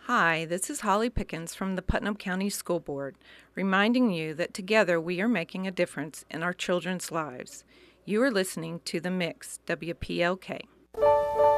Hi, this is Holly Pickens from the Putnam County School Board, reminding you that together we are making a difference in our children's lives. You are listening to The Mix, WPLK.